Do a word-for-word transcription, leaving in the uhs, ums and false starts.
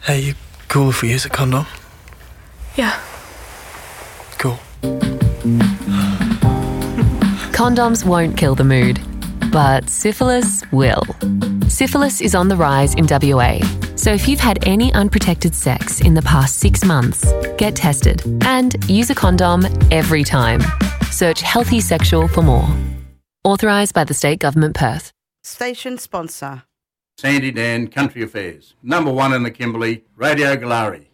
Hey, you cool if we use a condom? Yeah. Cool. Condoms won't kill the mood, but syphilis will. Syphilis is on the rise in W A, so if you've had any unprotected sex in the past six months, get tested and use a condom every time. Search Healthy Sexual for more. Authorised by the State Government, Perth. Station sponsor. Sandy Dan, Country Affairs. Number one in the Kimberley, Radio Galari.